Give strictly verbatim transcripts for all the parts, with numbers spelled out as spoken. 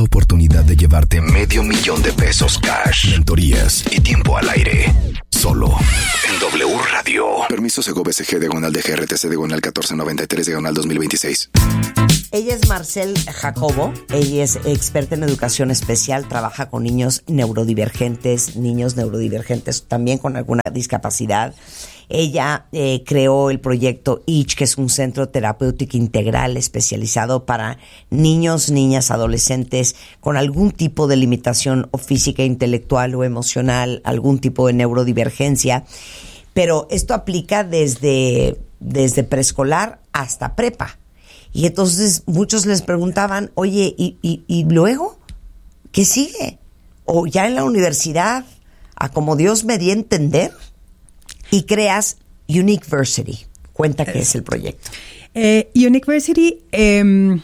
oportunidad de llevarte medio millón de pesos cash, mentorías y tiempo al aire. Solo en W Radio. Permiso Segov S G diagonal de G R T C diagonal catorce noventa y tres diagonal dos mil veintiséis. Ella es Marcel Jacobo. Ella es experta en educación especial. Trabaja con niños neurodivergentes, niños neurodivergentes también con alguna discapacidad. Ella eh, creó el proyecto I C H, que es un centro terapéutico integral especializado para niños, niñas, adolescentes con algún tipo de limitación o física, intelectual o emocional, algún tipo de neurodivergencia. Pero esto aplica desde, desde preescolar hasta prepa. Y entonces muchos les preguntaban, oye, ¿y, y, y luego? ¿Qué sigue? O ya en la universidad, a como Dios me dio a entender. Y creas Uniqueversity. Cuenta qué es el proyecto. Eh, Uniqueversity eh,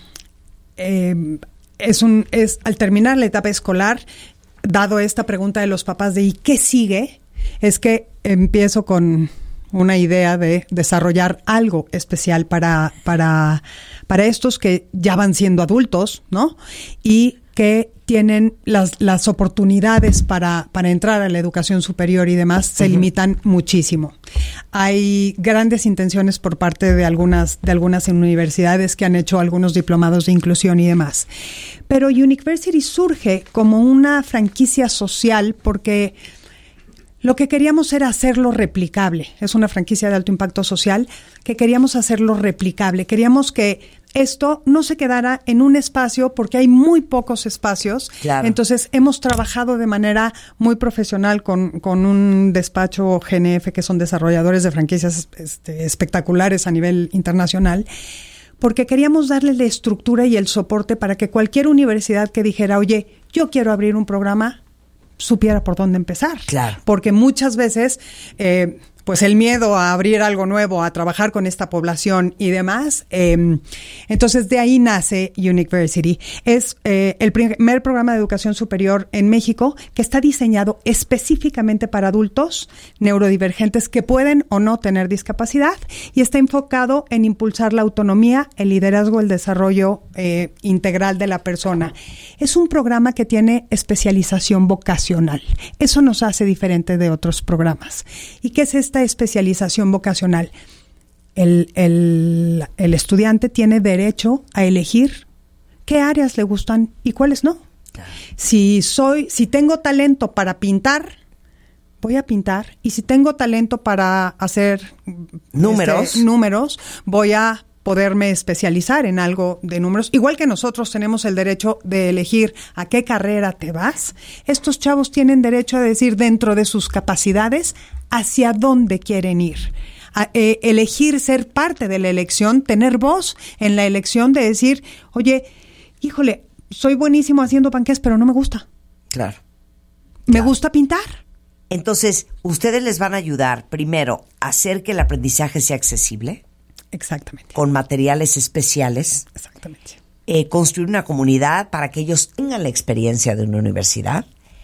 eh, es un es al terminar la etapa escolar, dado esta pregunta de los papás de ¿y qué sigue? Es que empiezo con una idea de desarrollar algo especial para para para estos que ya van siendo adultos, ¿no? Y que tienen las, las oportunidades para, para entrar a la educación superior y demás se uh-huh. limitan muchísimo. Hay grandes intenciones por parte de algunas, de algunas universidades que han hecho algunos diplomados de inclusión y demás. Pero Uniqueversity surge como una franquicia social porque lo que queríamos era hacerlo replicable. Es una franquicia de alto impacto social que queríamos hacerlo replicable. Queríamos que esto no se quedara en un espacio porque hay muy pocos espacios. Claro. Entonces, hemos trabajado de manera muy profesional con, con un despacho G N F, que son desarrolladores de franquicias este, espectaculares a nivel internacional, porque queríamos darle la estructura y el soporte para que cualquier universidad que dijera, oye, yo quiero abrir un programa, supiera por dónde empezar. Claro. Porque muchas veces, eh, pues el miedo a abrir algo nuevo, a trabajar con esta población y demás, eh, entonces de ahí nace Uniqueversity. Es eh, el primer programa de educación superior en México que está diseñado específicamente para adultos neurodivergentes que pueden o no tener discapacidad y está enfocado en impulsar la autonomía, el liderazgo, el desarrollo eh, integral de la persona. Es un programa que tiene especialización vocacional. Eso nos hace diferente de otros programas. ¿Y qué es esta especialización vocacional? El, el, el estudiante tiene derecho a elegir qué áreas le gustan y cuáles no. Claro. Si soy, si tengo talento para pintar, voy a pintar. Y si tengo talento para hacer números, este, números, voy a poderme especializar en algo de números. Igual que nosotros tenemos el derecho de elegir a qué carrera te vas, estos chavos tienen derecho a decir dentro de sus capacidades hacia dónde quieren ir. A, eh, elegir ser parte de la elección, tener voz en la elección de decir, oye, híjole, soy buenísimo haciendo panqués, pero no me gusta. Claro. Me claro. gusta pintar. Entonces, ustedes les van a ayudar, primero, a hacer que el aprendizaje sea accesible. Exactamente. Con materiales especiales. Exactamente. Eh, construir una comunidad para que ellos tengan la experiencia de una universidad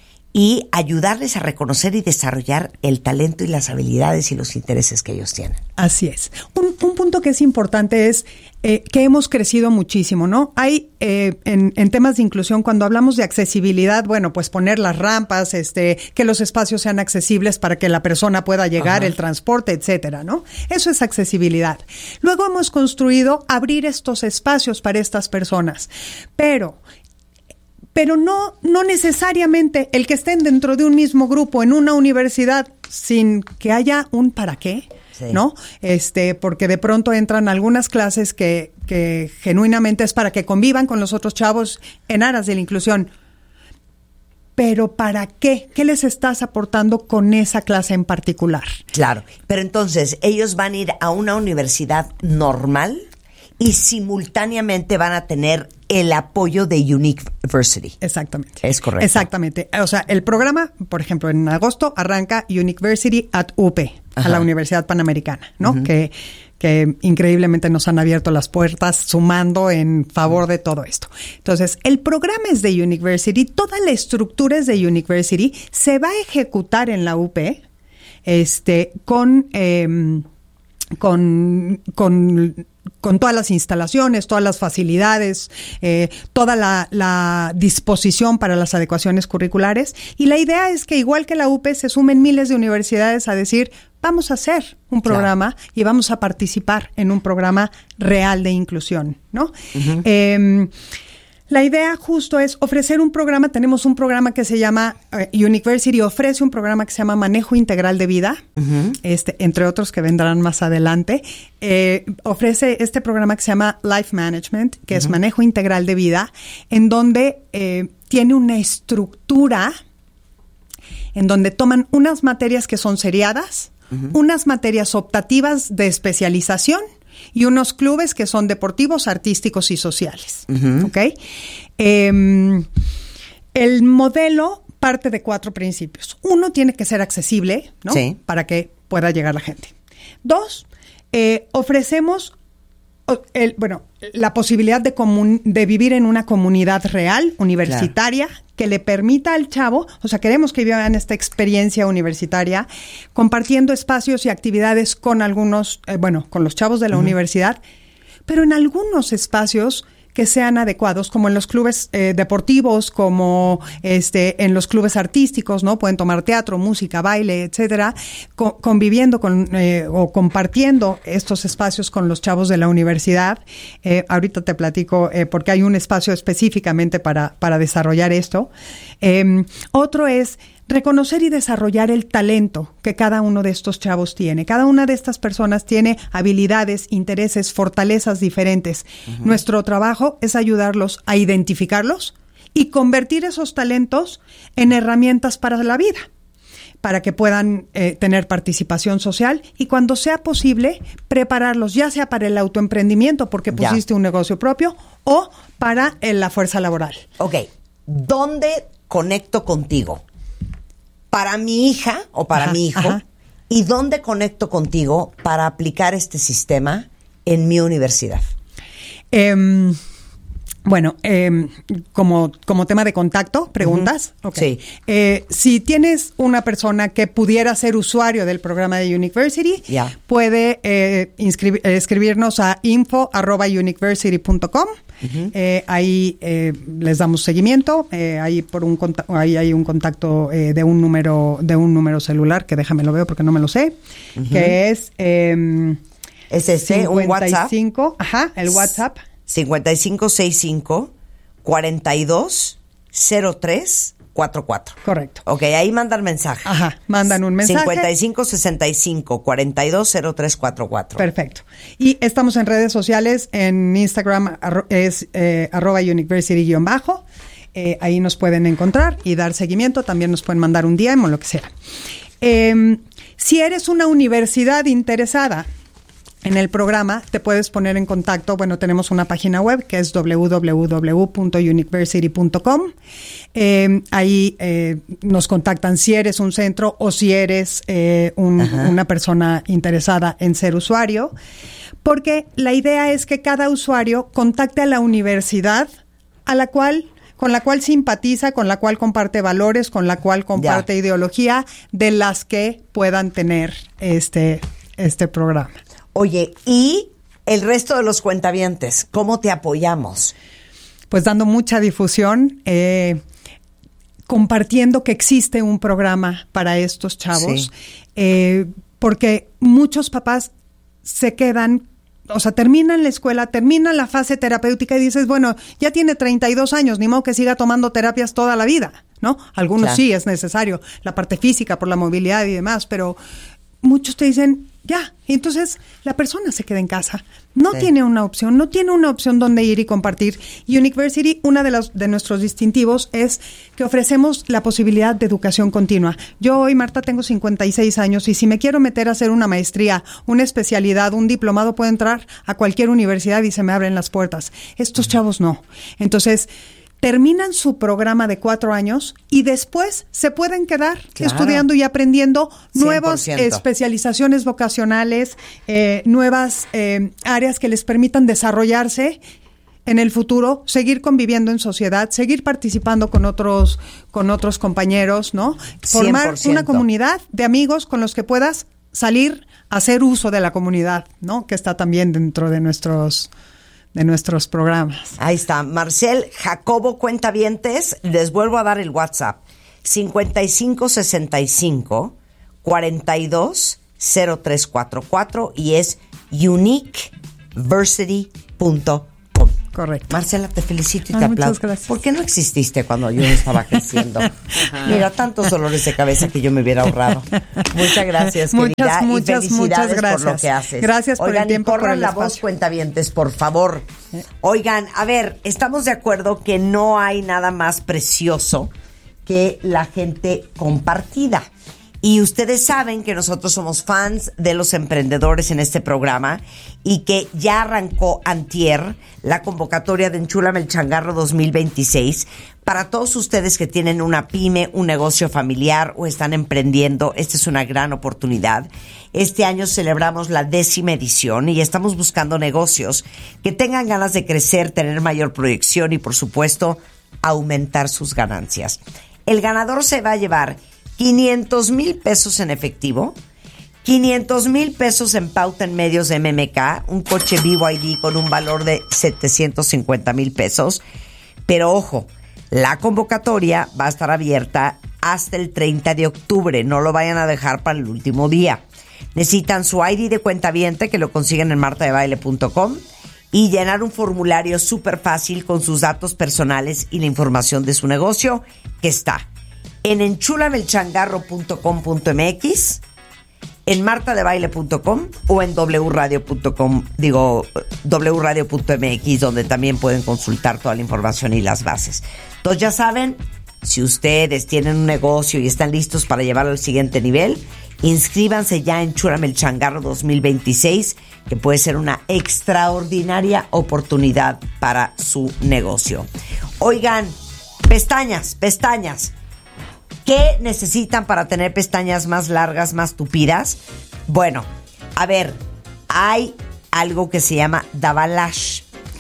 y ayudarles a reconocer y desarrollar el talento y las habilidades y los intereses que ellos tienen. Así es. Un, un punto que es importante es eh, que hemos crecido muchísimo, ¿no? Hay eh, en, en temas de inclusión, cuando hablamos de accesibilidad, bueno, pues poner las rampas, este, que los espacios sean accesibles para que la persona pueda llegar, Ajá. el transporte, etcétera, ¿no? Eso es accesibilidad. Luego hemos construido abrir estos espacios para estas personas, pero Pero no, no necesariamente el que estén dentro de un mismo grupo en una universidad sin que haya un para qué, sí. ¿no? Este, porque de pronto entran algunas clases que, que genuinamente es para que convivan con los otros chavos en aras de la inclusión. Pero ¿para qué? ¿Qué les estás aportando con esa clase en particular? Claro, pero entonces ellos van a ir a una universidad normal y simultáneamente van a tener el apoyo de Uniqueversity. Exactamente. Es correcto. Exactamente. O sea, el programa, por ejemplo, en agosto arranca Uniqueversity at U P, Ajá. a la Universidad Panamericana, ¿no? Uh-huh. Que, que increíblemente nos han abierto las puertas sumando en favor de todo esto. Entonces, el programa es de Uniqueversity, toda la estructura es de Uniqueversity, se va a ejecutar en la U P, este, con, eh, con, con con todas las instalaciones, todas las facilidades, eh, toda la, la disposición para las adecuaciones curriculares. Y la idea es que, igual que la U P E, se sumen miles de universidades a decir, vamos a hacer un programa, claro, y vamos a participar en un programa real de inclusión, ¿no? Uh-huh. Eh, La idea justo es ofrecer un programa. Tenemos un programa que se llama, uh, University ofrece un programa que se llama Manejo Integral de Vida, uh-huh, este, entre otros que vendrán más adelante. Eh, ofrece este programa que se llama Life Management, que uh-huh, es Manejo Integral de Vida, en donde eh, tiene una estructura en donde toman unas materias que son seriadas, uh-huh, unas materias optativas de especialización y unos clubes que son deportivos, artísticos y sociales. Uh-huh. ¿Ok? Eh, el modelo parte de cuatro principios. Uno, tiene que ser accesible, ¿no? Sí. Para que pueda llegar la gente. Dos, eh, ofrecemos el, bueno, la posibilidad de, comun- de vivir en una comunidad real, universitaria, claro, que le permita al chavo, o sea, queremos que vivan esta experiencia universitaria, compartiendo espacios y actividades con algunos, eh, bueno, con los chavos de la uh-huh, universidad, pero en algunos espacios que sean adecuados, como en los clubes eh, deportivos, como este en los clubes artísticos, ¿no? Pueden tomar teatro, música, baile, etcétera, co- conviviendo con eh, o compartiendo estos espacios con los chavos de la universidad. Eh, ahorita te platico eh, porque hay un espacio específicamente para, para desarrollar esto. Eh, otro es reconocer y desarrollar el talento que cada uno de estos chavos tiene. Cada una de estas personas tiene habilidades, intereses, fortalezas diferentes. Uh-huh. Nuestro trabajo es ayudarlos a identificarlos y convertir esos talentos en herramientas para la vida, para que puedan eh, tener participación social y, cuando sea posible, prepararlos, ya sea para el autoemprendimiento, porque pusiste ya un negocio propio, o para eh, la fuerza laboral. Ok, ¿dónde conecto contigo? Para mi hija o para ajá, mi hijo, ajá, ¿y dónde conecto contigo para aplicar este sistema en mi universidad? Eh, bueno, eh, como, como tema de contacto, ¿preguntas? Uh-huh. Okay. Sí. Eh, si tienes una persona que pudiera ser usuario del programa de University, yeah, puede eh, inscribir, eh, escribirnos a info arroba university punto com. Uh-huh. Eh, ahí eh, les damos seguimiento. Eh, ahí por un cont- ahí hay un contacto eh, de un número de un número celular que déjame lo veo porque no me lo sé, uh-huh, que es eh, es ese un WhatsApp. Ajá, el WhatsApp cincuenta y cinco sesenta y cinco cuarenta y dos cero tres cuarenta y cuatro. Correcto. Ok, ahí mandan mensaje. Ajá, mandan un mensaje. cincuenta y cinco sesenta y cinco cuarenta y dos cero tres cuarenta y cuatro. Perfecto. Y estamos en redes sociales, en Instagram arro- es eh, arroba university guión bajo. Eh, ahí nos pueden encontrar y dar seguimiento. También nos pueden mandar un D M o lo que sea. Eh, si eres una universidad interesada en el programa, te puedes poner en contacto. Bueno, tenemos una página web que es doble u doble u doble u punto university punto com. Eh, ahí eh, nos contactan si eres un centro o si eres eh, un, una persona interesada en ser usuario, porque la idea es que cada usuario contacte a la universidad a la cual con la cual simpatiza, con la cual comparte valores, con la cual comparte ya ideología, de las que puedan tener este, este programa. Oye, ¿y el resto de los cuentavientes, cómo te apoyamos? Pues dando mucha difusión, eh, compartiendo que existe un programa para estos chavos, sí, eh, porque muchos papás se quedan, o sea, terminan la escuela, terminan la fase terapéutica y dices, bueno, ya tiene treinta y dos años, ni modo que siga tomando terapias toda la vida, ¿no? Algunos claro, sí es necesario, la parte física por la movilidad y demás, pero muchos te dicen, ya, y entonces la persona se queda en casa. No sí, tiene una opción, no tiene una opción donde ir y compartir. University, una de los de nuestros distintivos es que ofrecemos la posibilidad de educación continua. Yo hoy, Marta, tengo cincuenta y seis años y si me quiero meter a hacer una maestría, una especialidad, un diplomado, puedo entrar a cualquier universidad y se me abren las puertas. Estos chavos no. Entonces, terminan su programa de cuatro años y después se pueden quedar claro, estudiando y aprendiendo nuevas cien por ciento especializaciones vocacionales, eh, nuevas eh, áreas que les permitan desarrollarse en el futuro, seguir conviviendo en sociedad, seguir participando con otros, con otros compañeros, ¿no? Formar cien por ciento una comunidad de amigos con los que puedas salir hacer uso de la comunidad, ¿no? Que está también dentro de nuestros de nuestros programas. Ahí está, Marcel Jacobo, cuentavientes, les vuelvo a dar el WhatsApp, cincuenta y cinco sesenta y cinco cuarenta y dos cero tres cuarenta y cuatro y es unique versity punto com. Correcto. Marcela, te felicito y Ay, te muchas aplaudo. gracias. ¿Por qué no exististe cuando yo estaba creciendo? Mira, tantos dolores de cabeza que yo me hubiera ahorrado. Muchas gracias, muchas, querida, muchas, y felicidades muchas gracias por lo que haces. Gracias por Oigan, el tiempo, y corran por el la espacio. voz, cuentavientes, por favor. Oigan, a ver, estamos de acuerdo que no hay nada más precioso que la gente compartida. Y ustedes saben que nosotros somos fans de los emprendedores en este programa y que ya arrancó antier la convocatoria de Enchúlame el Changarro dos mil veintiséis. Para todos ustedes que tienen una pyme, un negocio familiar o están emprendiendo, esta es una gran oportunidad. Este año celebramos la décima edición y estamos buscando negocios que tengan ganas de crecer, tener mayor proyección y, por supuesto, aumentar sus ganancias. El ganador se va a llevar quinientos mil pesos en efectivo, quinientos mil pesos en pauta en medios de M M K, un coche B Y D con un valor de setecientos cincuenta mil pesos. Pero ojo, la convocatoria va a estar abierta hasta el treinta de octubre. No lo vayan a dejar para el último día. Necesitan su I D de cuentaviente, que lo consiguen en marta de baile punto com, y llenar un formulario súper fácil con sus datos personales y la información de su negocio, que está en enchúlame el changarro punto com punto m x, en marta de baile punto com o en w radio punto com, digo, w radio punto m x, donde también pueden consultar toda la información y las bases. Entonces ya saben, si ustedes tienen un negocio y están listos para llevarlo al siguiente nivel, inscríbanse ya en Enchúlame el Changarro dos mil veintiséis, que puede ser una extraordinaria oportunidad para su negocio. Oigan, pestañas, pestañas. ¿Qué necesitan para tener pestañas más largas, más tupidas? Bueno, a ver, hay algo que se llama Dabalash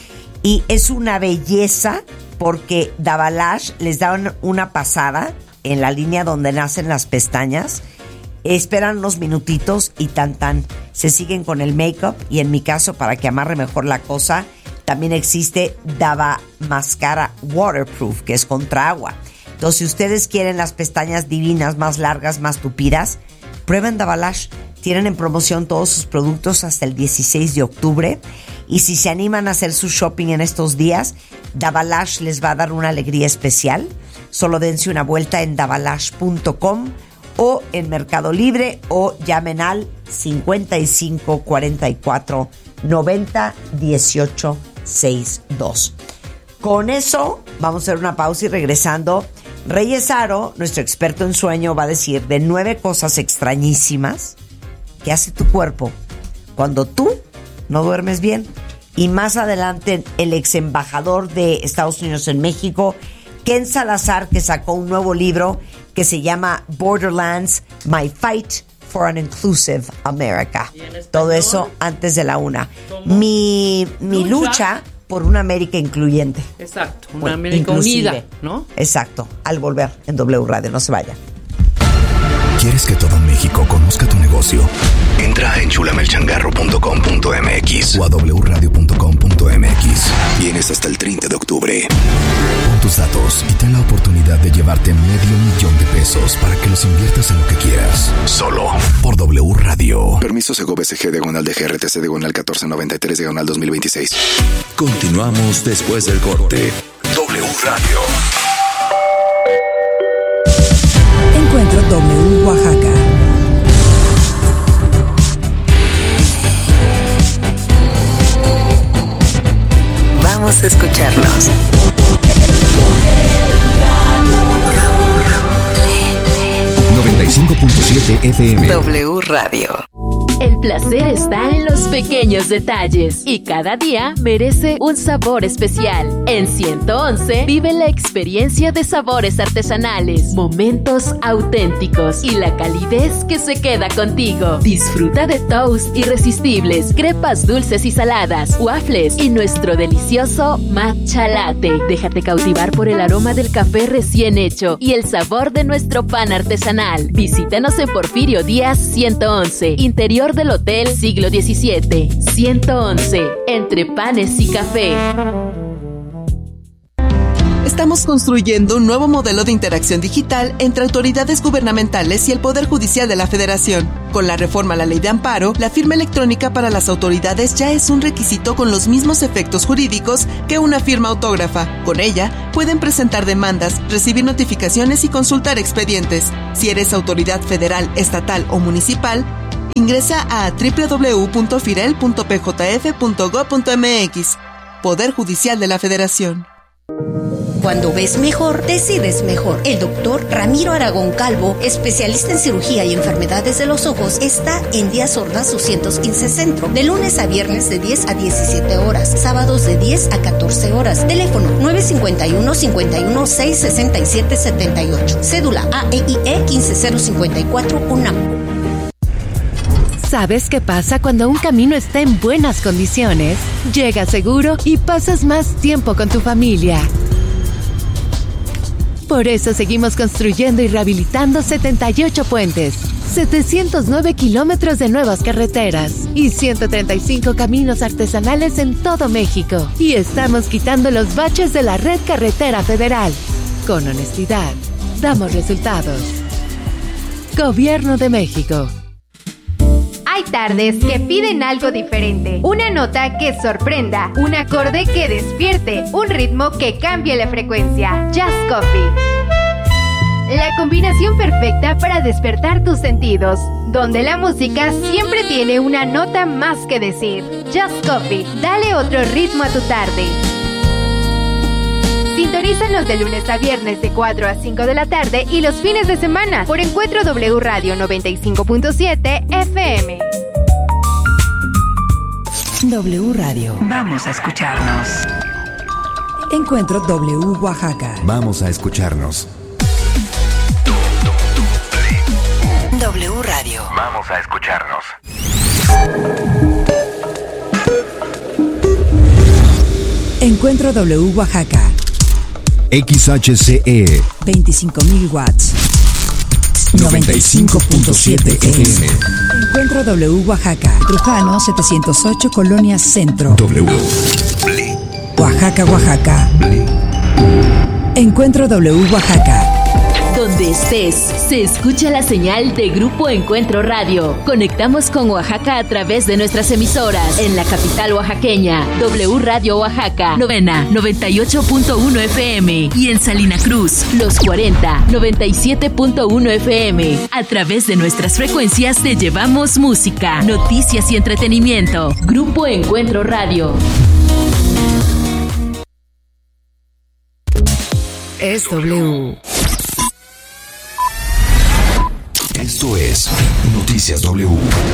y es una belleza porque Dabalash les da una pasada en la línea donde nacen las pestañas, esperan unos minutitos y tan tan se siguen con el make-up, y en mi caso, para que amarre mejor la cosa, también existe Dava Mascara Waterproof, que es contra agua. Entonces, si ustedes quieren las pestañas divinas, más largas, más tupidas, prueben Dabalash. Tienen en promoción todos sus productos hasta el dieciséis de octubre. Y si se animan a hacer su shopping en estos días, Dabalash les va a dar una alegría especial. Solo dense una vuelta en dabalash punto com o en Mercado Libre, o llamen al cincuenta y cinco cuarenta y cuatro noventa dieciocho sesenta y dos. Con eso vamos a hacer una pausa y regresando, Reyes Aro, nuestro experto en sueño, va a decir de nueve cosas extrañísimas que hace tu cuerpo cuando tú no duermes bien. Y más adelante, el ex embajador de Estados Unidos en México, Ken Salazar, que sacó un nuevo libro que se llama Borderlands, My Fight for an Inclusive America. Todo eso antes de la una. Mi, mi lucha, lucha por una América incluyente. Exacto, una bueno, América inclusive, unida, ¿no? Exacto, al volver en W Radio, no se vaya. ¿Quieres que todo México conozca tu negocio? Entra a enchúlame el changarro punto com punto m x o a w radio punto com punto m x. Tienes hasta el treinta de octubre. Pon tus datos y ten la oportunidad de llevarte medio millón de pesos para que los inviertas en lo que quieras. Solo por W Radio. Permiso Segov S G diagonal de G R T C diagonal catorce noventa y tres diagonal dos mil veintiséis. Continuamos después del corte. W Radio. Encuentro W Oaxaca. Vamos a escucharnos. noventa y cinco punto siete F M. W Radio. El placer está en los pequeños detalles y cada día merece un sabor especial. En ciento once vive la experiencia de sabores artesanales, momentos auténticos y la calidez que se queda contigo. Disfruta de toast irresistibles, crepas dulces y saladas, waffles y nuestro delicioso matcha latte. Déjate cautivar por el aroma del café recién hecho y el sabor de nuestro pan artesanal. Visítanos en Porfirio Díaz ciento once, Interior interior del Hotel Siglo diecisiete. ciento once, entre panes y café. Estamos construyendo un nuevo modelo de interacción digital entre autoridades gubernamentales y el Poder Judicial de la Federación. Con la reforma a la Ley de Amparo, la firma electrónica para las autoridades ya es un requisito con los mismos efectos jurídicos que una firma autógrafa. Con ella, pueden presentar demandas, recibir notificaciones y consultar expedientes. Si eres autoridad federal, estatal o municipal, ingresa a doble u doble u doble u punto firel punto p j f punto gob punto m x. Poder Judicial de la Federación. Cuando ves mejor, decides mejor. El doctor Ramiro Aragón Calvo, especialista en cirugía y enfermedades de los ojos, está en Díaz Ordaz doscientos quince Centro, de lunes a viernes de diez a diecisiete horas, sábados de diez a catorce horas. Teléfono nueve cinco uno, cinco uno seis, seis siete siete ocho. Cédula A E I E uno cinco cero cinco cuatro UNAM. ¿Sabes qué pasa cuando un camino está en buenas condiciones? Llegas seguro y pasas más tiempo con tu familia. Por eso seguimos construyendo y rehabilitando setenta y ocho puentes, setecientos nueve kilómetros de nuevas carreteras y ciento treinta y cinco caminos artesanales en todo México. Y estamos quitando los baches de la red carretera federal. Con honestidad, damos resultados. Gobierno de México. Hay tardes que piden algo diferente, una nota que sorprenda, un acorde que despierte, un ritmo que cambie la frecuencia. Just Coffee. La combinación perfecta para despertar tus sentidos, donde la música siempre tiene una nota más que decir. Just Coffee, dale otro ritmo a tu tarde. Sintonízanos de lunes a viernes de cuatro a cinco de la tarde y los fines de semana por Encuentro W Radio noventa y cinco punto siete F M. W Radio. Vamos a escucharnos. Encuentro W Oaxaca. Vamos a escucharnos. W Radio. Vamos a escucharnos. Encuentro W Oaxaca. X H C E veinticinco mil watts. noventa y cinco punto siete F M. Encuentro W Oaxaca. Trujano setecientos ocho, Colonia Centro. W. Oaxaca, Oaxaca. Encuentro W Oaxaca. Donde estés, se escucha la señal de Grupo Encuentro Radio. Conectamos con Oaxaca a través de nuestras emisoras. En la capital oaxaqueña, W Radio Oaxaca, novena, noventa y ocho punto uno F M. Y en Salina Cruz, Los cuarenta, noventa y siete punto uno F M. A través de nuestras frecuencias te llevamos música, noticias y entretenimiento. Grupo Encuentro Radio. Es W. Esto es Noticias W.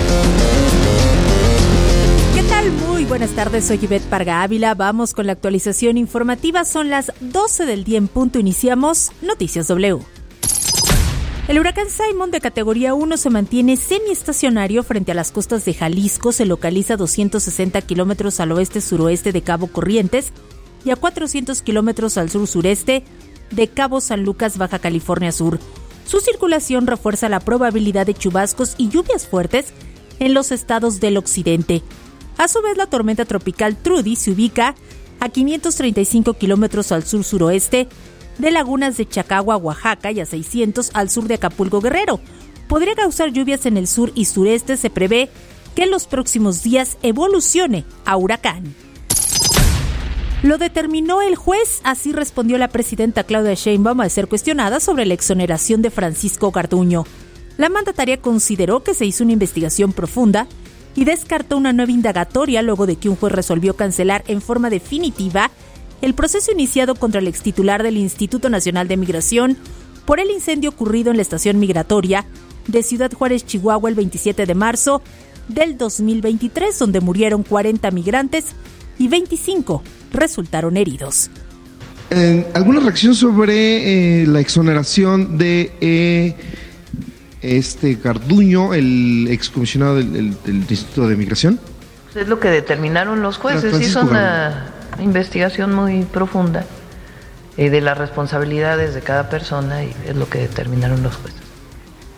¿Qué tal? Muy buenas tardes, soy Ivette Parga Ávila. Vamos con la actualización informativa. Son las doce del día en punto. Iniciamos Noticias W. El huracán Simon de categoría uno se mantiene semiestacionario frente a las costas de Jalisco. Se localiza a doscientos sesenta kilómetros al oeste-suroeste de Cabo Corrientes y a cuatrocientos kilómetros al sur-sureste de Cabo San Lucas, Baja California Sur. Su circulación refuerza la probabilidad de chubascos y lluvias fuertes en los estados del occidente. A su vez, la tormenta tropical Trudy se ubica a quinientos treinta y cinco kilómetros al sur-suroeste de Lagunas de Chacagua, Oaxaca, y a seiscientos al sur de Acapulco, Guerrero. Podría causar lluvias en el sur y sureste. Se prevé que en los próximos días evolucione a huracán. Lo determinó el juez, así respondió la presidenta Claudia Sheinbaum al ser cuestionada sobre la exoneración de Francisco Garduño. La mandataria consideró que se hizo una investigación profunda y descartó una nueva indagatoria luego de que un juez resolvió cancelar en forma definitiva el proceso iniciado contra el extitular del Instituto Nacional de Migración por el incendio ocurrido en la estación migratoria de Ciudad Juárez, Chihuahua, el veintisiete de marzo del dos mil veintitrés, donde murieron cuarenta migrantes y veinticinco resultaron heridos. Eh, ¿Alguna reacción sobre eh, la exoneración de eh, este Garduño, el excomisionado del, del, del Instituto de Migración? Es lo que determinaron los jueces. Hizo una investigación muy profunda eh, de las responsabilidades de cada persona y es lo que determinaron los jueces.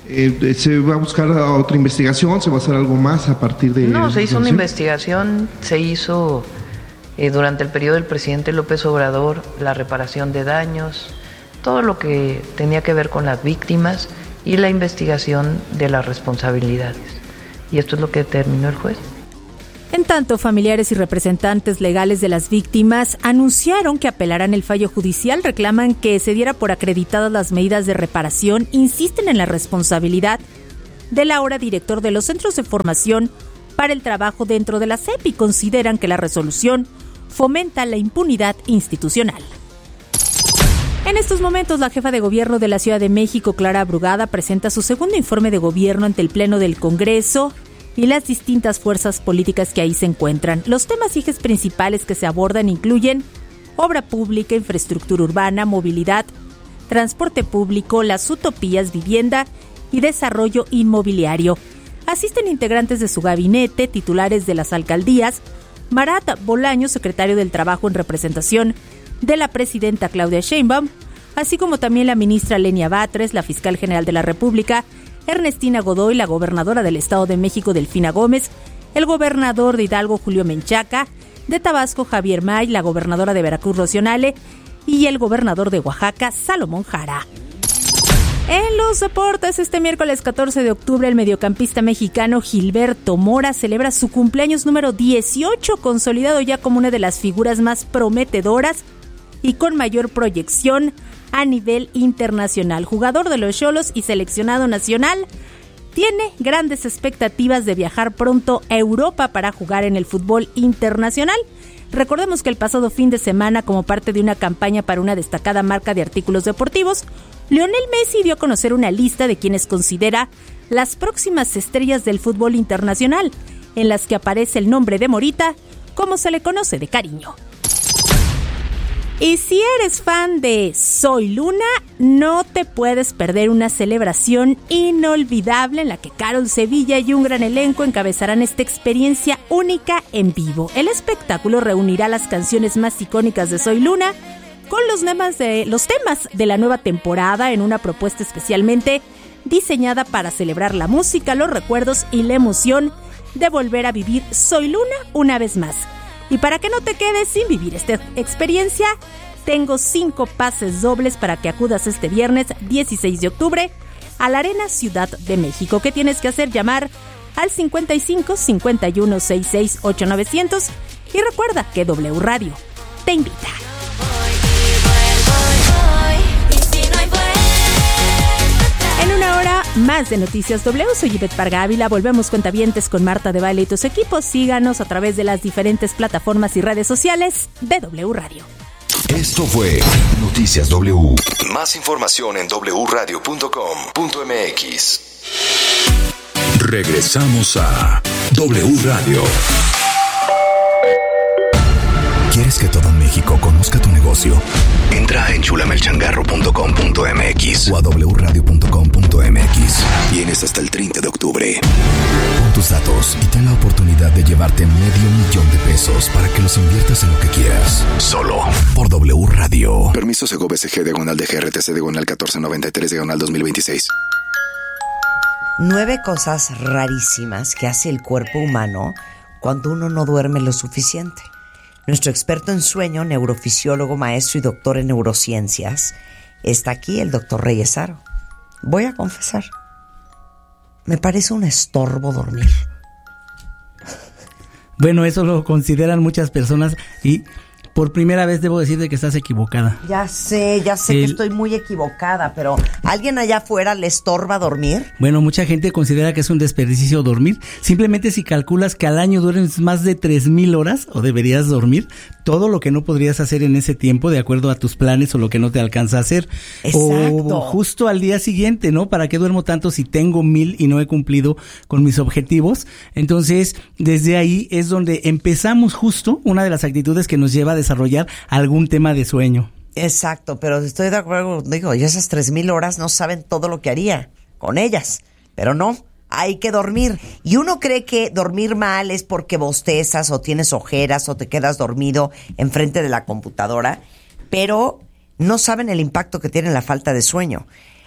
Eh, ¿Se va a buscar otra investigación? ¿Se va a hacer algo más a partir de...? No, se hizo una investigación, se hizo eh, durante el periodo del presidente López Obrador la reparación de daños, todo lo que tenía que ver con las víctimas y la investigación de las responsabilidades. Y esto es lo que determinó el juez. En tanto, familiares y representantes legales de las víctimas anunciaron que apelarán el fallo judicial, reclaman que se diera por acreditadas las medidas de reparación, insisten en la responsabilidad del ahora director de los Centros de Formación para el Trabajo dentro de la S E P y consideran que la resolución fomenta la impunidad institucional. En estos momentos, la jefa de gobierno de la Ciudad de México, Clara Brugada, presenta su segundo informe de gobierno ante el Pleno del Congreso y las distintas fuerzas políticas que ahí se encuentran. Los temas y ejes principales que se abordan incluyen obra pública, infraestructura urbana, movilidad, transporte público, las utopías, vivienda y desarrollo inmobiliario. Asisten integrantes de su gabinete, titulares de las alcaldías, Marat Bolaño, secretario del Trabajo en representación de la presidenta Claudia Sheinbaum, así como también la ministra Lenia Batres, la fiscal general de la República, Ernestina Godoy, la gobernadora del Estado de México, Delfina Gómez, el gobernador de Hidalgo, Julio Menchaca, de Tabasco, Javier May, la gobernadora de Veracruz, Rocío Nale, y el gobernador de Oaxaca, Salomón Jara. En los deportes, este miércoles catorce de octubre, el mediocampista mexicano Gilberto Mora celebra su cumpleaños número dieciocho, consolidado ya como una de las figuras más prometedoras y con mayor proyección a nivel internacional. Jugador de los Xolos y seleccionado nacional, tiene grandes expectativas de viajar pronto a Europa para jugar en el fútbol internacional. Recordemos que el pasado fin de semana, como parte de una campaña para una destacada marca de artículos deportivos, Lionel Messi dio a conocer una lista de quienes considera las próximas estrellas del fútbol internacional, en las que aparece el nombre de Morita, como se le conoce de cariño. Y si eres fan de Soy Luna, no te puedes perder una celebración inolvidable en la que Carol Sevilla y un gran elenco encabezarán esta experiencia única en vivo. El espectáculo reunirá las canciones más icónicas de Soy Luna con los temas de, los temas de la nueva temporada en una propuesta especialmente diseñada para celebrar la música, los recuerdos y la emoción de volver a vivir Soy Luna una vez más. Y para que no te quedes sin vivir esta experiencia, tengo cinco pases dobles para que acudas este viernes dieciséis de octubre a la Arena Ciudad de México. ¿Qué tienes que hacer? Llamar al cincuenta y cinco, cincuenta y uno, sesenta y seis, ocho mil novecientos y recuerda que W Radio te invita. En una hora más de Noticias W, soy Ivette Parga Ávila. Volvemos cuentavientes con Marta de Baile y tus equipos. Síganos a través de las diferentes plataformas y redes sociales de W Radio. Esto fue Noticias W. Más información en doble u radio punto com punto m x. Regresamos a W Radio. ¿Quieres que todo México conozca tu negocio? Entra a enchulame el changarro punto com punto m x o a doble u radio punto com punto m x. Tienes hasta el treinta de octubre. Pon tus datos y ten la oportunidad de llevarte medio millón de pesos para que los inviertas en lo que quieras. Solo por W Radio. Permiso Sego B C G diagonal de G R T C diagonal catorce noventa y tres diagonal dos mil veintiséis. Nueve cosas rarísimas que hace el cuerpo humano cuando uno no duerme lo suficiente. Nuestro experto en sueño, neurofisiólogo, maestro y doctor en neurociencias, está aquí, el doctor Reyes Aro. Voy a confesar, me parece un estorbo dormir. Bueno, eso lo consideran muchas personas y por primera vez debo decirte que estás equivocada. Ya sé, ya sé el... que estoy muy equivocada, pero ¿alguien allá afuera le estorba dormir? Bueno, mucha gente considera que es un desperdicio dormir. Simplemente si calculas que al año duermes más de tres mil horas o deberías dormir, todo lo que no podrías hacer en ese tiempo de acuerdo a tus planes o lo que no te alcanza a hacer. Exacto. O justo al día siguiente, ¿no? ¿Para qué duermo tanto si tengo mil y no he cumplido con mis objetivos? Entonces, desde ahí es donde empezamos justo una de las actitudes que nos lleva a desarrollar algún tema de sueño. Exacto, pero estoy de acuerdo, digo, y esas tres mil horas no saben todo lo que haría con ellas, pero no, hay que dormir. Y uno cree que dormir mal es porque bostezas o tienes ojeras o te quedas dormido enfrente de la computadora, pero no saben el impacto que tiene la falta de sueño.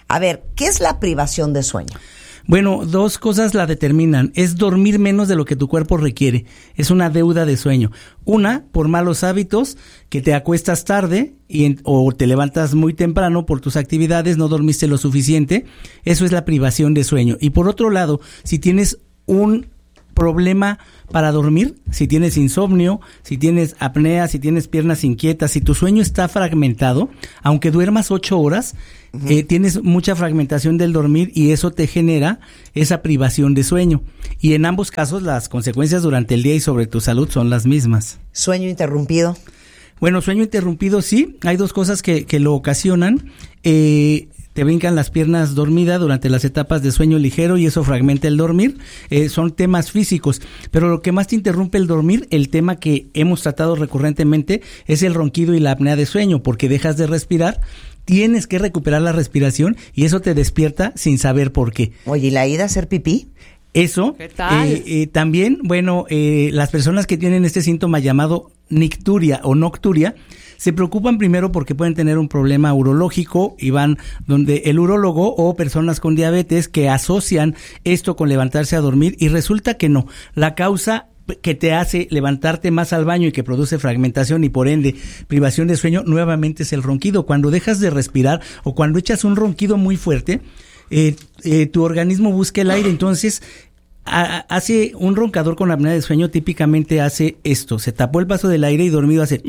A ver, ¿qué es la privación de sueño? Bueno, dos cosas la determinan. Es dormir menos de lo que tu cuerpo requiere. Es una deuda de sueño. Una, por malos hábitos, que te acuestas tarde y en, o te levantas muy temprano por tus actividades, no dormiste lo suficiente. Eso es la privación de sueño. Y por otro lado, si tienes un problema para dormir, si tienes insomnio, si tienes apnea, si tienes piernas inquietas, si tu sueño está fragmentado, aunque duermas ocho horas, uh-huh. eh, tienes mucha fragmentación del dormir y eso te genera esa privación de sueño. Y en ambos casos las consecuencias durante el día y sobre tu salud son las mismas. ¿Sueño interrumpido? Bueno, sueño interrumpido sí, hay dos cosas que, que lo ocasionan. Eh, te brincan las piernas dormida durante las etapas de sueño ligero y eso fragmenta el dormir. Eh, son temas físicos, pero lo que más te interrumpe el dormir, el tema que hemos tratado recurrentemente, es el ronquido y la apnea de sueño, porque dejas de respirar, tienes que recuperar la respiración y eso te despierta sin saber por qué. Oye, ¿y la ida a hacer pipí? Eso, ¿qué tal? Eh, eh, también, bueno, eh, las personas que tienen este síntoma llamado nicturia o nocturia, se preocupan primero porque pueden tener un problema urológico y van donde el urólogo o personas con diabetes que asocian esto con levantarse a dormir y resulta que no. La causa que te hace levantarte más al baño y que produce fragmentación y por ende privación de sueño nuevamente es el ronquido. Cuando dejas de respirar o cuando echas un ronquido muy fuerte, eh, eh, tu organismo busca el aire, entonces a, hace un roncador con apnea de sueño típicamente hace esto, se tapó el paso del aire y dormido hace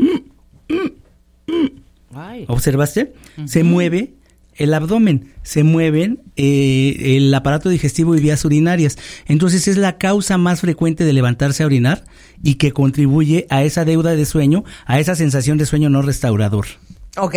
Ay. ¿Observaste? Uh-huh. Se mueve el abdomen, se mueven eh, el aparato digestivo y vías urinarias. Entonces es la causa más frecuente de levantarse a orinar y que contribuye a esa deuda de sueño, a esa sensación de sueño no restaurador. Ok.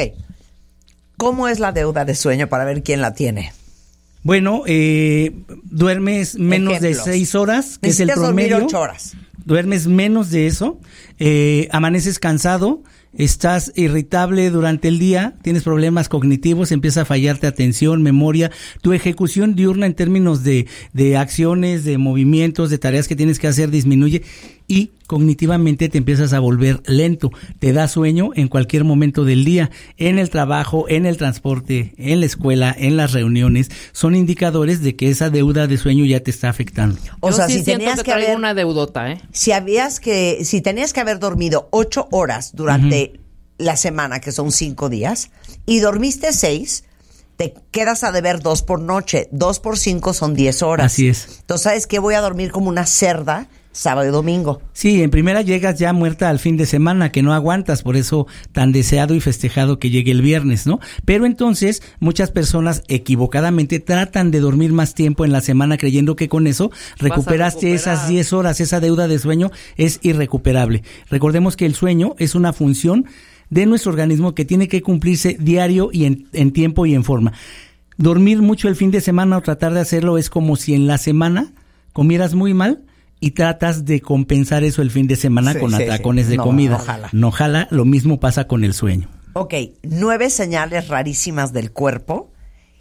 ¿Cómo es la deuda de sueño para ver quién la tiene? Bueno, eh, duermes menos Ejemplos. de seis horas, que Necesitas es el promedio. dormir ocho horas. Duermes menos de eso, eh, amaneces cansado, estás irritable durante el día, tienes problemas cognitivos, empieza a fallarte atención, memoria, tu ejecución diurna en términos de, de acciones, de movimientos, de tareas que tienes que hacer disminuye y cognitivamente te empiezas a volver lento, te da sueño en cualquier momento del día, en el trabajo, en el transporte, en la escuela, en las reuniones, son indicadores de que esa deuda de sueño ya te está afectando. O Yo sea, sí si tenías que, que haber una deudota, ¿eh? Si habías que, si tenías que haber dormido ocho horas durante uh-huh. la semana, que son cinco días, y dormiste seis, te quedas a deber dos por noche. Dos por cinco son diez horas. Así es. Entonces, ¿sabes qué? Voy a dormir como una cerda sábado y domingo. Sí, en primera llegas ya muerta al fin de semana, que no aguantas, por eso tan deseado y festejado que llegue el viernes, ¿no? Pero entonces, muchas personas equivocadamente tratan de dormir más tiempo en la semana creyendo que con eso recuperaste esas diez horas, esa deuda de sueño es irrecuperable. Recordemos que el sueño es una función de nuestro organismo que tiene que cumplirse diario y en, en tiempo y en forma. Dormir mucho el fin de semana o tratar de hacerlo es como si en la semana comieras muy mal y tratas de compensar eso el fin de semana sí, con sí, atracones sí. de no, comida. No jala. no jala, lo mismo pasa con el sueño. Ok, nueve señales rarísimas del cuerpo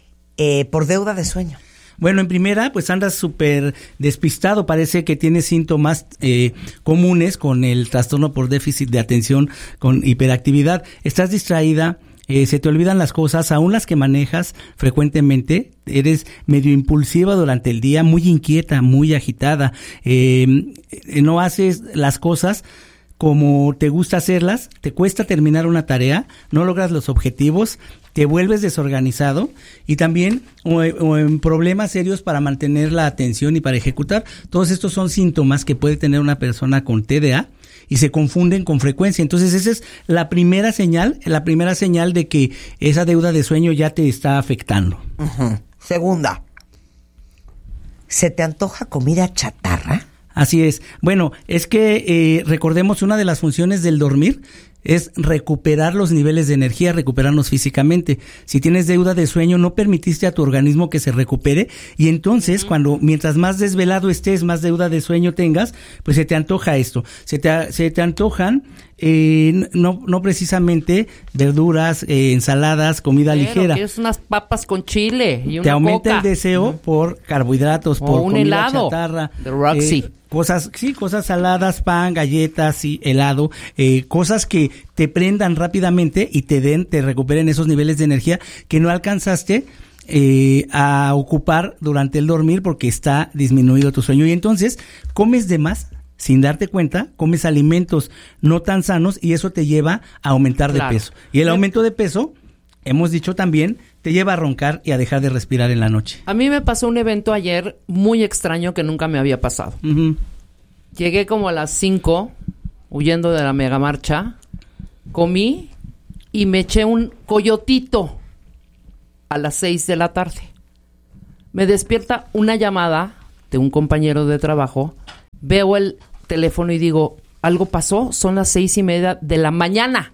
eh, por deuda de sueño. Bueno, en primera, pues andas súper despistado, parece que tienes síntomas eh, comunes con el trastorno por déficit de atención, con hiperactividad. Estás distraída, eh, se te olvidan las cosas, aún las que manejas frecuentemente, eres medio impulsiva durante el día, muy inquieta, muy agitada, eh, no haces las cosas como te gusta hacerlas, te cuesta terminar una tarea, no logras los objetivos, te vuelves desorganizado y también o, o en problemas serios para mantener la atención y para ejecutar. Todos estos son síntomas que puede tener una persona con T D A y se confunden con frecuencia. Entonces esa es la primera señal, la primera señal de que esa deuda de sueño ya te está afectando. Uh-huh. Segunda, ¿se te antoja comida chatarra? Así es. Bueno, es que eh, recordemos una de las funciones del dormir es recuperar los niveles de energía, recuperarnos físicamente. Si tienes deuda de sueño, no permitiste a tu organismo que se recupere y entonces, uh-huh. cuando mientras más desvelado estés, más deuda de sueño tengas, pues se te antoja esto. Se te, se te antojan eh, no no precisamente verduras, eh, ensaladas, comida Pero, ligera. Quieres unas papas con chile y una Te aumenta coca. el deseo uh-huh. por carbohidratos, o por un comida helado chatarra. de Roxy. Eh, Cosas, sí, cosas saladas, pan, galletas, sí, helado, eh, cosas que te prendan rápidamente y te den, te recuperen esos niveles de energía que no alcanzaste eh, a ocupar durante el dormir porque está disminuido tu sueño. Y entonces comes de más sin darte cuenta, comes alimentos no tan sanos y eso te lleva a aumentar Claro. de peso. Y el aumento de peso, hemos dicho también, te lleva a roncar y a dejar de respirar en la noche. A mí me pasó un evento ayer muy extraño que nunca me había pasado. Uh-huh. Llegué como a las cinco, huyendo de la mega marcha, comí y me eché un coyotito a las seis de la tarde. Me despierta una llamada de un compañero de trabajo, veo el teléfono y digo, algo pasó, son las seis y media de la mañana.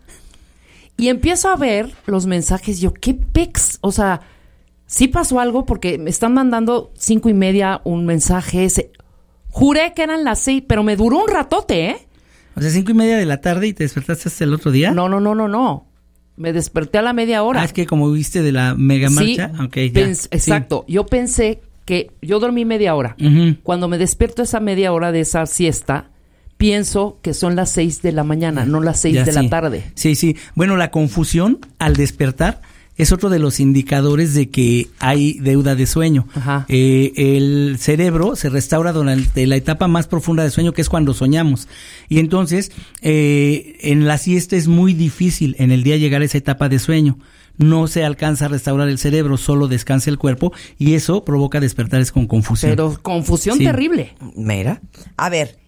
Y empiezo a ver los mensajes, yo, ¿qué pex? O sea, sí pasó algo porque me están mandando cinco y media un mensaje ese. Juré que eran las seis, pero me duró un ratote, ¿eh? O sea, cinco y media de la tarde y te despertaste hasta el otro día. No, no, no, no, no. Me desperté a la media hora. Ah, es que como viste de la mega marcha. Sí, Okay, ya. pens- exacto. Sí. Yo pensé que yo dormí media hora. Uh-huh. Cuando me despierto esa media hora de esa siesta, pienso que son las seis de la mañana, no las seis Ya, de sí. la tarde. Sí, sí. Bueno, la confusión al despertar es otro de los indicadores de que hay deuda de sueño. Ajá. Eh, el cerebro se restaura durante la etapa más profunda de sueño, que es cuando soñamos. Y entonces, eh, en la siesta es muy difícil en el día llegar a esa etapa de sueño. No se alcanza a restaurar el cerebro, solo descansa el cuerpo y eso provoca despertares con confusión. Pero confusión Sí. terrible. Mira, a ver,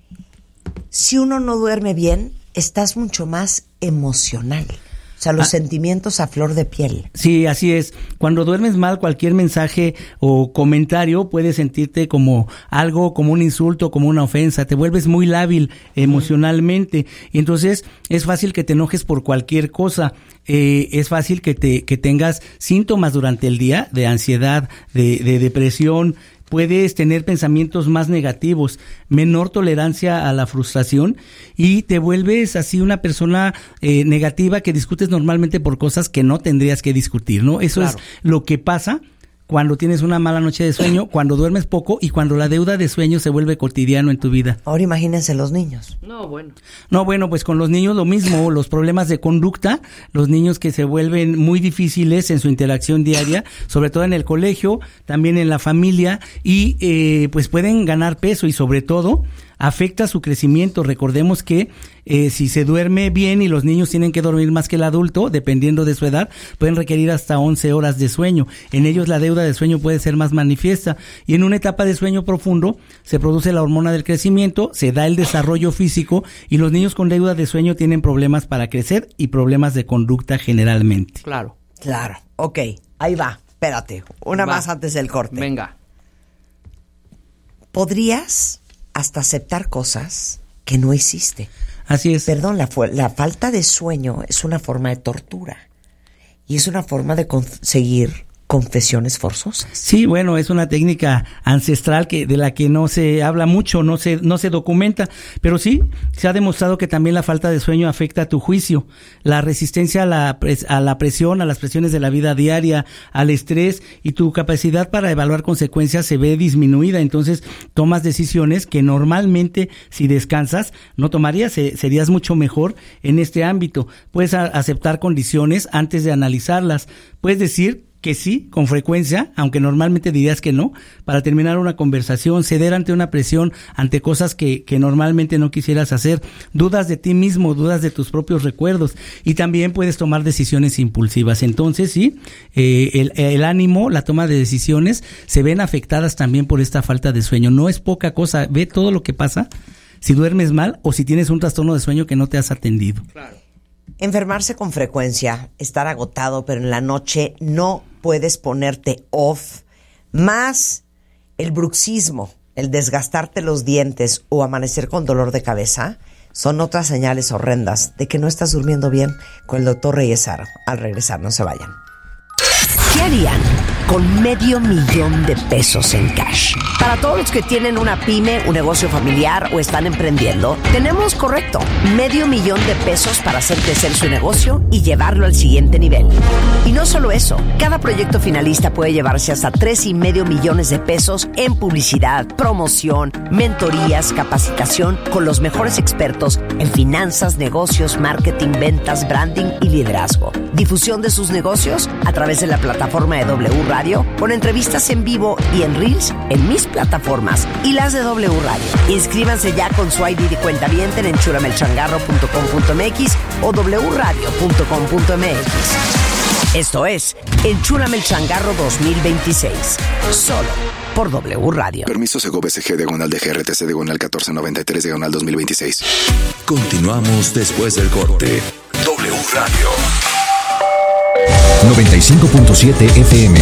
si uno no duerme bien, estás mucho más emocional. O sea, los Ah. sentimientos a flor de piel. Sí, así es. Cuando duermes mal, cualquier mensaje o comentario puede sentirte como algo, como un insulto, como una ofensa. Te vuelves muy lábil emocionalmente. Y entonces es fácil que te enojes por cualquier cosa. Eh, es fácil que te que tengas síntomas durante el día de ansiedad, de, de depresión. Puedes tener pensamientos más negativos, menor tolerancia a la frustración y te vuelves así una persona eh, negativa que discutes normalmente por cosas que no tendrías que discutir, ¿no? Eso Claro. es lo que pasa cuando tienes una mala noche de sueño, cuando duermes poco y cuando la deuda de sueño se vuelve cotidiano en tu vida. Ahora imagínense los niños. No, bueno. No, bueno, pues con los niños lo mismo, los problemas de conducta, los niños que se vuelven muy difíciles en su interacción diaria, sobre todo en el colegio, también en la familia, y eh, pues pueden ganar peso y sobre todo afecta su crecimiento. Recordemos que eh, si se duerme bien y los niños tienen que dormir más que el adulto, dependiendo de su edad, pueden requerir hasta once horas de sueño. En ellos la deuda de sueño puede ser más manifiesta y en una etapa de sueño profundo se produce la hormona del crecimiento, se da el desarrollo físico y los niños con deuda de sueño tienen problemas para crecer y problemas de conducta generalmente. Claro. Claro. Ok, ahí va. Espérate, una Va. más antes del corte. Venga. ¿Podrías hasta aceptar cosas que no hiciste? Así es. Perdón, la, fu- la falta de sueño es una forma de tortura y es una forma de conseguir confesiones forzosas. Sí, bueno, es una técnica ancestral que de la que no se habla mucho, no se no se documenta, pero sí se ha demostrado que también la falta de sueño afecta a tu juicio, la resistencia a la pres- a la presión, a las presiones de la vida diaria, al estrés y tu capacidad para evaluar consecuencias se ve disminuida, entonces tomas decisiones que normalmente si descansas no tomarías, se- serías mucho mejor en este ámbito. Puedes a- aceptar condiciones antes de analizarlas, puedes decir que sí, con frecuencia, aunque normalmente dirías que no, para terminar una conversación, ceder ante una presión, ante cosas que, que normalmente no quisieras hacer, dudas de ti mismo, dudas de tus propios recuerdos, y también puedes tomar decisiones impulsivas. Entonces, sí, eh, el, el ánimo, la toma de decisiones, se ven afectadas también por esta falta de sueño. No es poca cosa, ve todo lo que pasa si duermes mal o si tienes un trastorno de sueño que no te has atendido. Claro. Enfermarse con frecuencia, estar agotado, pero en la noche no puedes ponerte off, más el bruxismo, el desgastarte los dientes o amanecer con dolor de cabeza, son otras señales horrendas de que no estás durmiendo bien. Con el doctor Reyes Aro. Al regresar, no se vayan. ¿Qué harían con medio millón de pesos en cash? Para todos los que tienen una pyme, un negocio familiar o están emprendiendo, tenemos, correcto, medio millón de pesos para hacer crecer su negocio y llevarlo al siguiente nivel. Y no solo eso, cada proyecto finalista puede llevarse hasta tres y medio millones de pesos en publicidad, promoción, mentorías, capacitación con los mejores expertos en finanzas, negocios, marketing, ventas, branding y liderazgo. Difusión de sus negocios a través de la plataforma de W Radio, con entrevistas en vivo y en Reels en mis plataformas y las de W Radio. Inscríbanse ya con su I D de cuentaviente en enchulamelchangarro punto com punto m x o w radio punto com punto m x. Esto es Enchúlame el Changarro dos mil veintiséis, solo por W Radio. Permiso Segov S G diagonal de G R T C diagonal catorce noventa y tres diagonal dos mil veintiséis. Continuamos después del corte. W Radio noventa y cinco punto siete F M.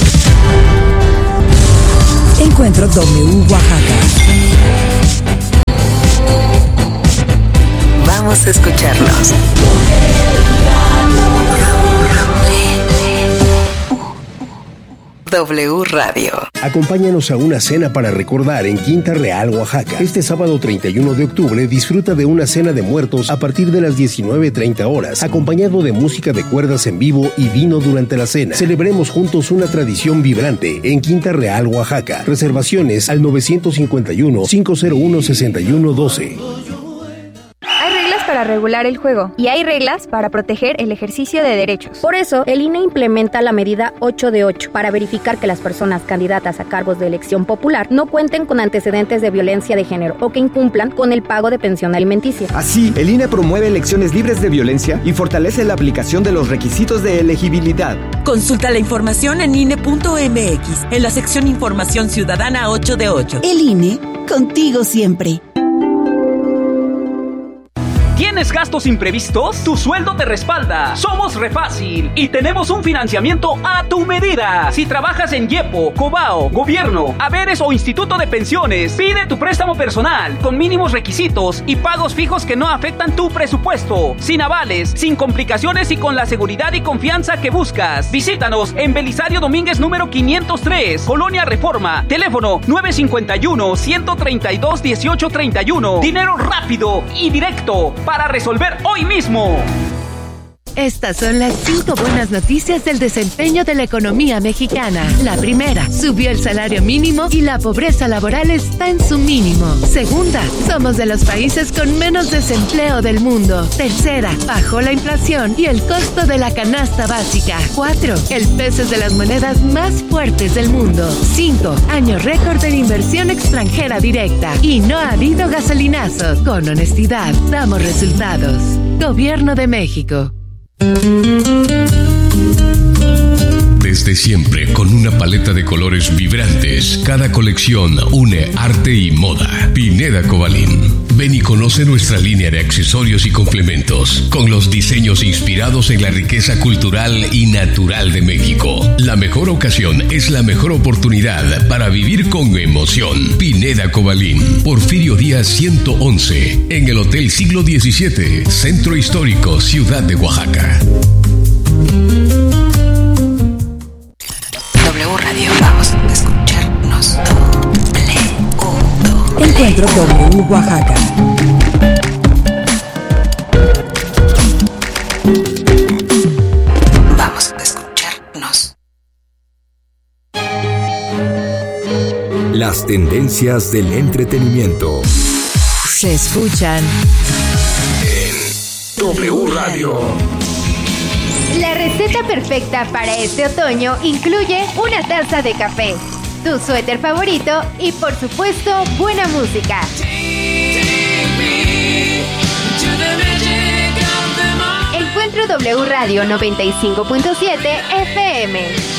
Encuentro W Oaxaca. Vamos a escucharlos. W Radio. Acompáñanos a una cena para recordar en Quinta Real, Oaxaca. Este sábado treinta y uno de octubre disfruta de una cena de muertos a partir de las diecinueve treinta horas, acompañado de música de cuerdas en vivo y vino durante la cena. Celebremos juntos una tradición vibrante en Quinta Real, Oaxaca. Reservaciones al nueve cinco uno, cinco cero uno, seis uno uno dos. Para regular el juego y hay reglas para proteger el ejercicio de derechos. Por eso, el I N E implementa la medida ocho de ocho para verificar que las personas candidatas a cargos de elección popular no cuenten con antecedentes de violencia de género o que incumplan con el pago de pensión alimenticia. Así, el I N E promueve elecciones libres de violencia y fortalece la aplicación de los requisitos de elegibilidad. Consulta la información en I N E punto M X en la sección Información Ciudadana ocho de ocho. El I N E, contigo siempre. ¿Tienes gastos imprevistos? Tu sueldo te respalda. Somos Refácil y tenemos un financiamiento a tu medida. Si trabajas en YEPO, Cobao, Gobierno, Haberes o Instituto de Pensiones, pide tu préstamo personal con mínimos requisitos y pagos fijos que no afectan tu presupuesto. Sin avales, sin complicaciones y con la seguridad y confianza que buscas. Visítanos en Belisario Domínguez número quinientos tres, Colonia Reforma. Teléfono nueve cinco uno, uno tres dos, uno ocho tres uno. Dinero rápido y directo para resolver hoy mismo. Estas son las cinco buenas noticias del desempeño de la economía mexicana. La primera, subió el salario mínimo y la pobreza laboral está en su mínimo. Segunda, somos de los países con menos desempleo del mundo. Tercera, bajó la inflación y el costo de la canasta básica. Cuatro, el peso es de las monedas más fuertes del mundo. Cinco, año récord de inversión extranjera directa. Y no ha habido gasolinazos. Con honestidad, damos resultados. Gobierno de México. Desde siempre, con una paleta de colores vibrantes, cada colección une arte y moda. Pineda Cobalín. Ven y conoce nuestra línea de accesorios y complementos, con los diseños inspirados en la riqueza cultural y natural de México. La mejor ocasión es la mejor oportunidad para vivir con emoción. Pineda Cobalín, Porfirio Díaz ciento once, en el Hotel Siglo diecisiete, Centro Histórico, Ciudad de Oaxaca. W Radio, vamos a escucharnos. Encuentro W Oaxaca. Vamos a escucharnos. Las tendencias del entretenimiento se escuchan en W Radio. La receta perfecta para este otoño incluye una taza de café, tu suéter favorito y, por supuesto, buena música. Encuentro W Radio noventa y cinco punto siete F M.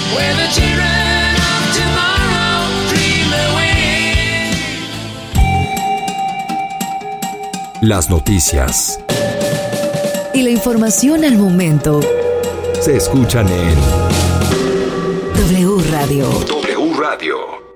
Las noticias y la información al momento se escuchan en W Radio. W Radio.